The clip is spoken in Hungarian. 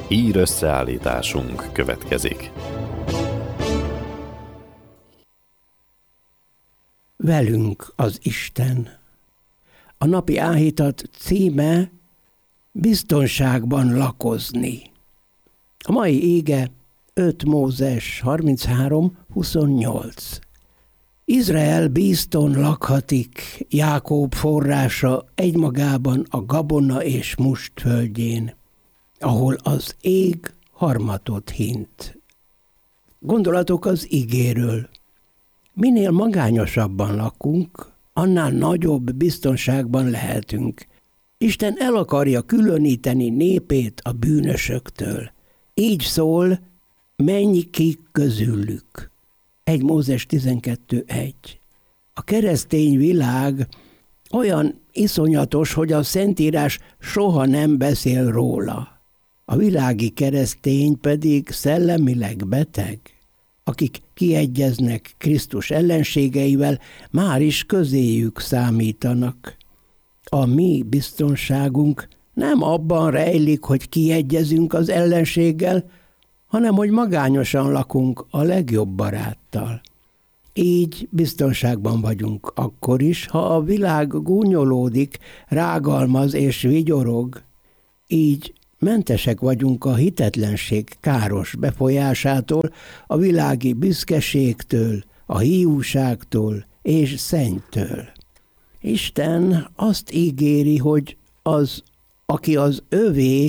Hír összeállításunk következik. Velünk az Isten. A napi áhítat címe biztonságban lakozni. A mai ége 5 Mózes 33:28. Izrael bízton lakhatik, Jákob forrása egymagában a gabona és must földjén, ahol az ég harmatot hint. Gondolatok az igéről. Minél magányosabban lakunk, annál nagyobb biztonságban lehetünk. Isten el akarja különíteni népét a bűnösöktől. Így szól, menj ki közülük. 1 Mózes 12:1. A keresztény világ olyan iszonyatos, hogy a Szentírás soha nem beszél róla. A világi keresztény pedig szellemileg beteg. Akik kiegyeznek Krisztus ellenségeivel, már is közéjük számítanak. A mi biztonságunk nem abban rejlik, hogy kiegyezünk az ellenséggel, hanem hogy magányosan lakunk a legjobb baráttal. Így biztonságban vagyunk akkor is, ha a világ gúnyolódik, rágalmaz és vigyorog. Így mentesek vagyunk a hitetlenség káros befolyásától, a világi büszkeségtől, a hiúságtól és szennytől. Isten azt ígéri, hogy az, aki az övé,